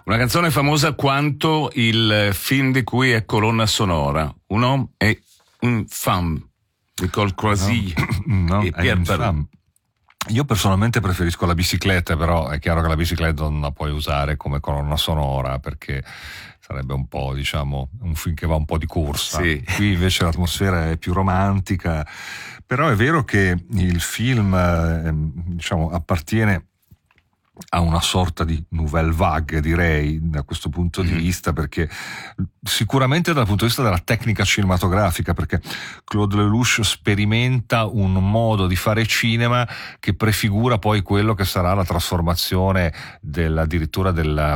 Una canzone famosa quanto il film di cui è colonna sonora. Un homme et une femme di Col Croisy e Pierre Perrault. Io personalmente preferisco la bicicletta, però è chiaro che la bicicletta non la puoi usare come colonna sonora perché sarebbe un po', diciamo, un film che va un po' di corsa. Sì. Qui invece l'atmosfera è più romantica, però è vero che il film diciamo appartiene a una sorta di nouvelle vague, direi, da questo punto di vista, perché sicuramente dal punto di vista della tecnica cinematografica, perché Claude Lelouch sperimenta un modo di fare cinema che prefigura poi quello che sarà la trasformazione addirittura della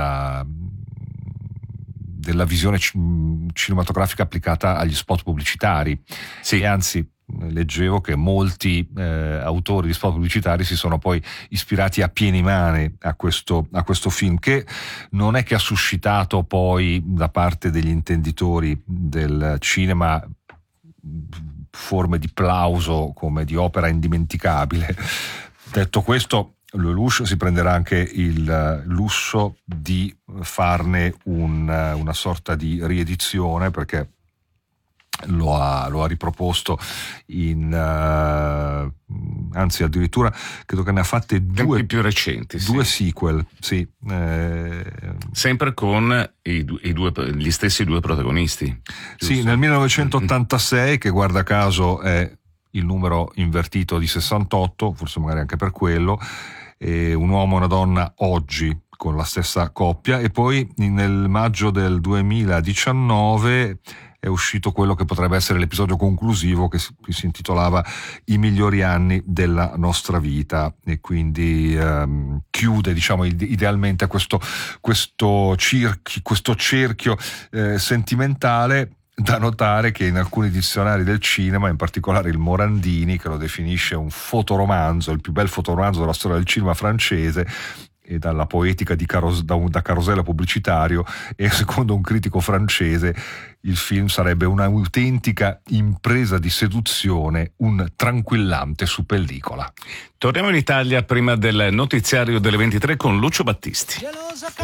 visione cinematografica applicata agli spot pubblicitari. Sì. E anzi, leggevo che molti autori di spot pubblicitari si sono poi ispirati a pieni mani a questo film, che non è che ha suscitato poi da parte degli intenditori del cinema forme di plauso come di opera indimenticabile. Detto questo, Lelouch si prenderà anche il lusso di farne una sorta di riedizione, perché lo ha riproposto anzi addirittura credo che ne ha fatte due più recenti, due sequel, sì, sempre con gli stessi due protagonisti. Sì, giusto? nel 1986, che guarda caso è il numero invertito di 68, forse magari anche per quello, Un uomo e una donna oggi con la stessa coppia, e poi nel maggio del 2019 è uscito quello che potrebbe essere l'episodio conclusivo, che si intitolava I migliori anni della nostra vita, e quindi chiude, diciamo, idealmente questo cerchio sentimentale. Da notare che in alcuni dizionari del cinema, in particolare il Morandini, che lo definisce un fotoromanzo, il più bel fotoromanzo della storia del cinema francese, e dalla poetica da carosello pubblicitario, e secondo un critico francese il film sarebbe un'autentica impresa di seduzione, un tranquillante su pellicola. Torniamo in Italia prima del notiziario delle 23 con Lucio Battisti.